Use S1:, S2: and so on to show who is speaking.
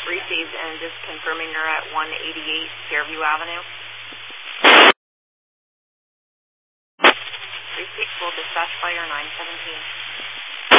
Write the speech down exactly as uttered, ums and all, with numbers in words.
S1: Received, and just confirming you're at one eighty-eight Fairview Avenue. Received, full dispatch fire nine seventeen.